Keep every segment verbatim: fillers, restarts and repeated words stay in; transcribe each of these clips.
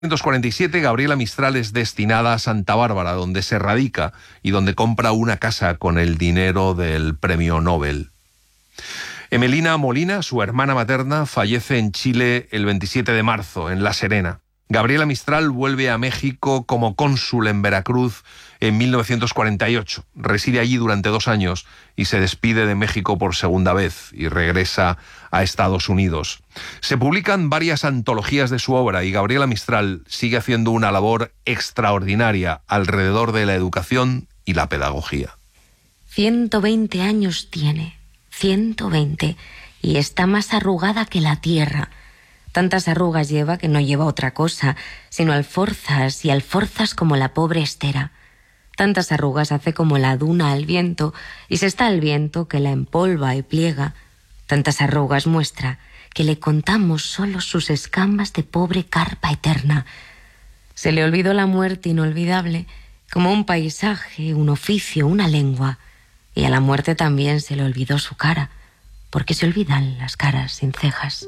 mil novecientos cuarenta y siete, Gabriela Mistral es destinada a Santa Bárbara, donde se radica y donde compra una casa con el dinero del premio Nobel. Emelina Molina, su hermana materna, fallece en Chile el veintisiete de marzo, en La Serena. Gabriela Mistral vuelve a México como cónsul en Veracruz en mil novecientos cuarenta y ocho. Reside allí durante dos años y se despide de México por segunda vez y regresa a Estados Unidos. Se publican varias antologías de su obra y Gabriela Mistral sigue haciendo una labor extraordinaria alrededor de la educación y la pedagogía. ciento veinte años tiene, ciento veinte, y está más arrugada que la tierra. Tantas arrugas lleva que no lleva otra cosa, sino alforzas y alforzas como la pobre estera. Tantas arrugas hace como la duna al viento, y se está al viento que la empolva y pliega. Tantas arrugas muestra que le contamos solo sus escamas de pobre carpa eterna. Se le olvidó la muerte inolvidable, como un paisaje, un oficio, una lengua. Y a la muerte también se le olvidó su cara, porque se olvidan las caras sin cejas.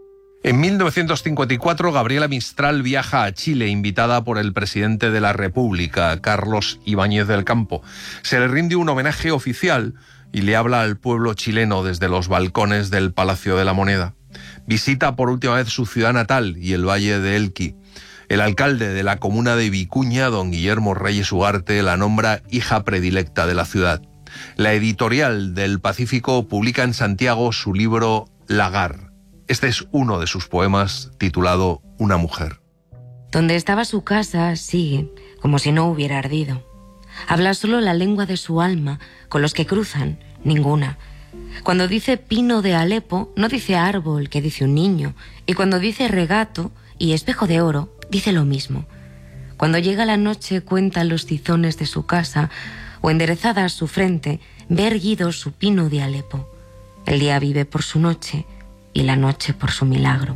En mil novecientos cincuenta y cuatro, Gabriela Mistral viaja a Chile, invitada por el presidente de la República, Carlos Ibáñez del Campo. Se le rinde un homenaje oficial y le habla al pueblo chileno desde los balcones del Palacio de la Moneda. Visita por última vez su ciudad natal y el Valle de Elqui. El alcalde de la comuna de Vicuña, don Guillermo Reyes Ugarte, la nombra hija predilecta de la ciudad. La editorial del Pacífico publica en Santiago su libro Lagar. Este es uno de sus poemas titulado Una mujer. Donde estaba su casa sigue, como si no hubiera ardido. Habla solo la lengua de su alma, con los que cruzan, ninguna. Cuando dice pino de Alepo, no dice árbol, que dice un niño. Y cuando dice regato y espejo de oro, dice lo mismo. Cuando llega la noche cuenta los tizones de su casa, o enderezada a su frente, ve erguido su pino de Alepo. El día vive por su noche, y la noche por su milagro.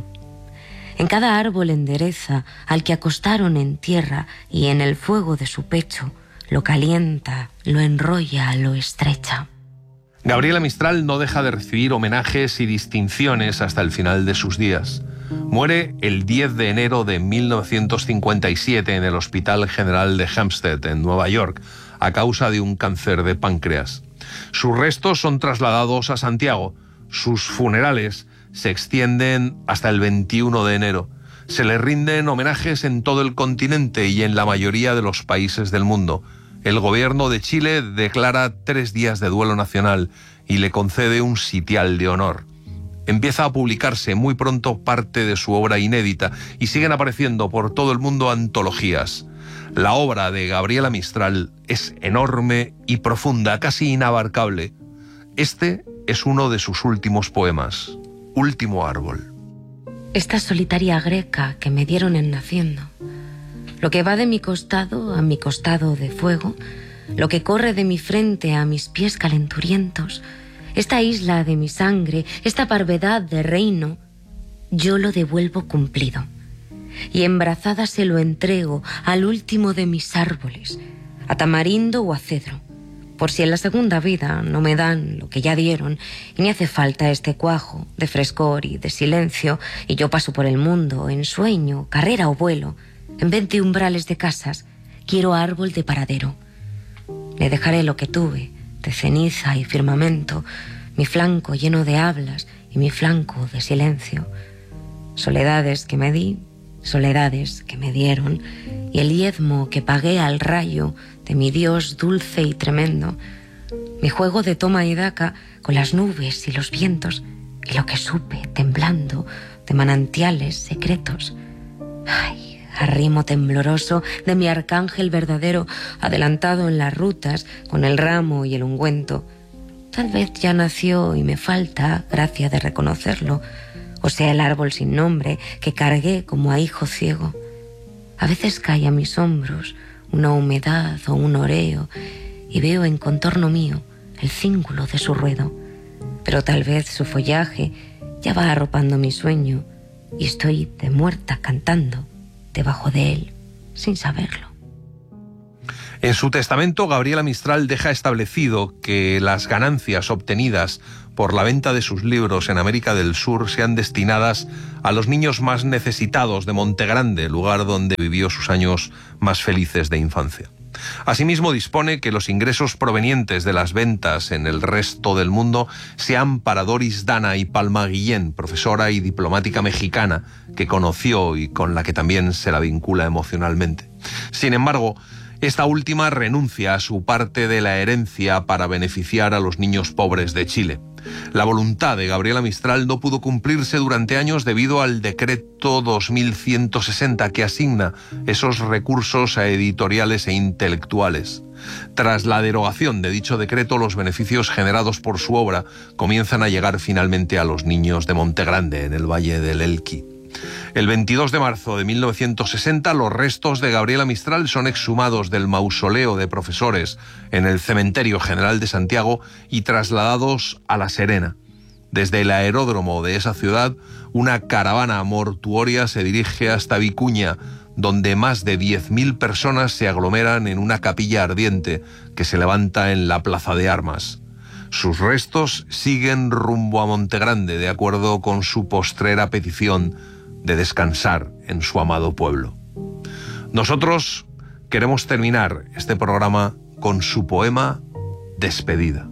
En cada árbol endereza al que acostaron en tierra, y en el fuego de su pecho lo calienta, lo enrolla, lo estrecha. Gabriela Mistral no deja de recibir homenajes y distinciones hasta el final de sus días. Muere el diez de enero de mil novecientos cincuenta y siete en el Hospital General de Hempstead, en Nueva York, a causa de un cáncer de páncreas. Sus restos son trasladados a Santiago. Sus funerales se extienden hasta el veintiuno de enero. Se le rinden homenajes en todo el continente y en la mayoría de los países del mundo. El gobierno de Chile declara tres días de duelo nacional y le concede un sitial de honor. Empieza a publicarse muy pronto parte de su obra inédita y siguen apareciendo por todo el mundo antologías. La obra de Gabriela Mistral es enorme y profunda, casi inabarcable. Este es uno de sus últimos poemas, Último árbol. Esta solitaria greca que me dieron en naciendo, lo que va de mi costado a mi costado de fuego, lo que corre de mi frente a mis pies calenturientos, esta isla de mi sangre, esta parvedad de reino, yo lo devuelvo cumplido. Y embrazada se lo entrego al último de mis árboles, a tamarindo o a cedro, por si en la segunda vida no me dan lo que ya dieron y me hace falta este cuajo de frescor y de silencio, y yo paso por el mundo en sueño, carrera o vuelo. En vez de umbrales de casas, quiero árbol de paradero. Le dejaré lo que tuve, de ceniza y firmamento, mi flanco lleno de hablas y mi flanco de silencio. Soledades que me di, soledades que me dieron, y el diezmo que pagué al rayo de mi Dios dulce y tremendo. Mi juego de toma y daca con las nubes y los vientos, y lo que supe temblando de manantiales secretos. Ay, arrimo tembloroso de mi arcángel verdadero, adelantado en las rutas con el ramo y el ungüento. Tal vez ya nació y me falta gracia de reconocerlo, o sea el árbol sin nombre que cargué como a hijo ciego. A veces cae a mis hombros una humedad o un oreo y veo en contorno mío el cíngulo de su ruedo, pero tal vez su follaje ya va arropando mi sueño y estoy de muerta cantando debajo de él sin saberlo. En su testamento, Gabriela Mistral deja establecido que las ganancias obtenidas por la venta de sus libros en América del Sur sean destinadas a los niños más necesitados de Montegrande, lugar donde vivió sus años más felices de infancia. Asimismo, dispone que los ingresos provenientes de las ventas en el resto del mundo sean para Doris Dana y Palma Guillén, profesora y diplomática mexicana que conoció y con la que también se la vincula emocionalmente. Sin embargo, esta última renuncia a su parte de la herencia para beneficiar a los niños pobres de Chile. La voluntad de Gabriela Mistral no pudo cumplirse durante años debido al decreto dos mil ciento sesenta que asigna esos recursos a editoriales e intelectuales. Tras la derogación de dicho decreto, los beneficios generados por su obra comienzan a llegar finalmente a los niños de Montegrande, en el Valle del Elqui. El veintidós de marzo de mil novecientos sesenta, los restos de Gabriela Mistral son exhumados del mausoleo de profesores en el Cementerio General de Santiago y trasladados a La Serena. Desde el aeródromo de esa ciudad, una caravana mortuoria se dirige hasta Vicuña, donde más de diez mil personas se aglomeran en una capilla ardiente que se levanta en la Plaza de Armas. Sus restos siguen rumbo a Montegrande, de acuerdo con su postrera petición de descansar en su amado pueblo. Nosotros queremos terminar este programa con su poema Despedida.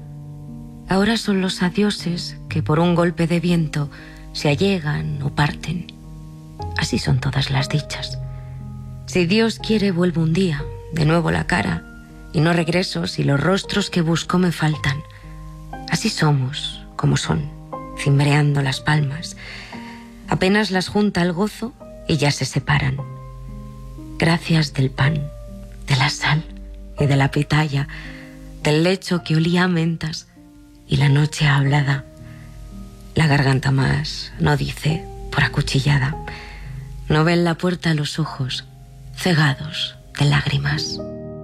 Ahora son los adioses que por un golpe de viento se allegan o parten. Así son todas las dichas. Si Dios quiere, vuelvo un día, de nuevo la cara, y no regreso si los rostros que busco me faltan. Así somos, como son, cimbreando las palmas. Apenas las junta el gozo y ya se separan. Gracias del pan, de la sal y de la pitaya, del lecho que olía a mentas y la noche hablada. La garganta más no dice por acuchillada. No ven la puerta los ojos cegados de lágrimas.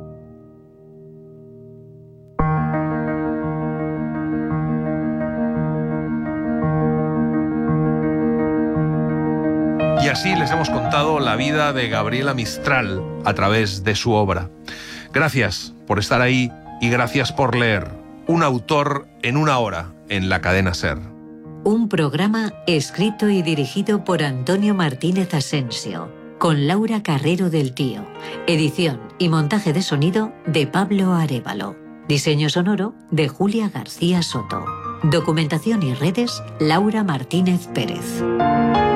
Y así les hemos contado la vida de Gabriela Mistral a través de su obra. Gracias por estar ahí y gracias por leer. Un autor en una hora en la cadena SER. Un programa escrito y dirigido por Antonio Martínez Asensio, con Laura Carrero del Tío. Edición y montaje de sonido de Pablo Arévalo. Diseño sonoro de Julia García Soto. Documentación y redes Laura Martínez Pérez.